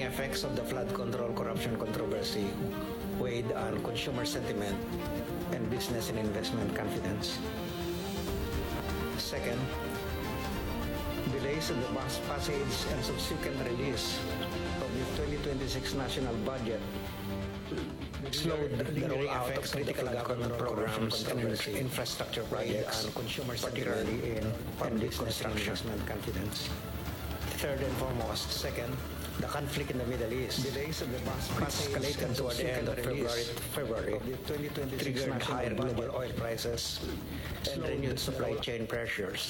effects of the flood control corruption controversy weighed on consumer sentiment and business and investment confidence. Second, delays in the passage and subsequent release of the 2026 national budget slowed the rollout of critical government programs and infrastructure projects, particularly in public construction and investment confidence. Third and foremost, second, the conflict in the Middle East, delays in the passage escalated toward the end of February, triggered higher global oil prices and renewed supply chain pressures.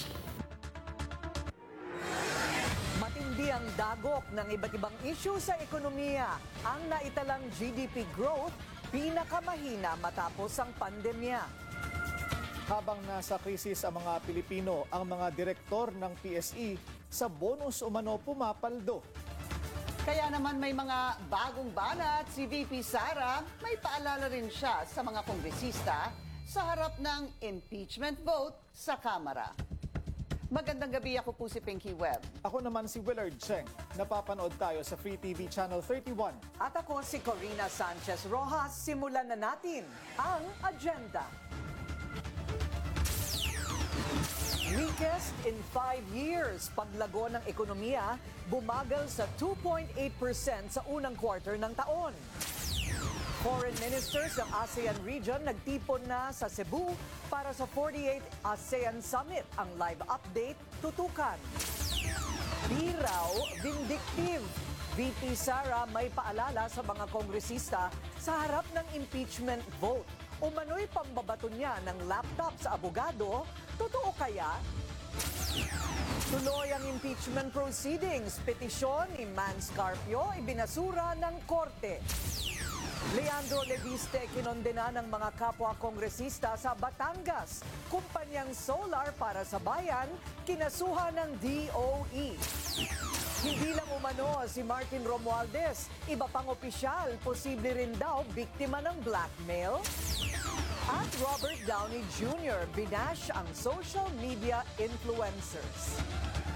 Matindi ang dagok ng iba't ibang issue sa ekonomiya. Ang naitalang GDP growth, pinakamahina matapos ang pandemya. Habang nasa krisis ang mga Pilipino, ang mga direktor ng PSE sa bonus umano pumapaldo. Kaya naman may mga bagong banat si VP Sara, may paalala rin siya sa mga kongresista sa harap ng impeachment vote sa Kamara. Magandang gabi, ako po si Pinky Webb. Ako naman si Willard Cheng. Napapanood tayo sa Free TV Channel 31. At ako si Corina Sanchez Rojas. Simulan na natin ang agenda. Weakest in 5 years. Paglago ng ekonomiya, bumagal sa 2.8% sa unang quarter ng taon. Foreign ministers ng ASEAN region nagtipon na sa Cebu para sa 48th ASEAN Summit. Ang live update, tutukan. Di raw vindictive. VP Sara may paalala sa mga kongresista sa harap ng impeachment vote. Umano'y pambabato niya ng laptop sa abogado. Totoo kaya? Tuloy ang impeachment proceedings. Petisyon ni Mans Carpio ibinasura ng korte. Leandro Leviste kinondena ng mga kapwa kongresista sa Batangas. Kumpanyang solar para sa bayan, kinasuhan ng DOE. Hindi lang umano si Martin Romualdez, iba pang opisyal, posible rin daw biktima ng blackmail. At Robert Downey Jr. binash ang social media influencers.